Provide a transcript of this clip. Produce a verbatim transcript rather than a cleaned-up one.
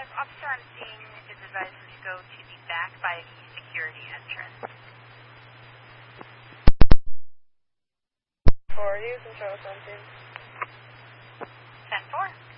five, officer on scene is advised to go to the back by the security entrance. four, use and show us on scene. ten four.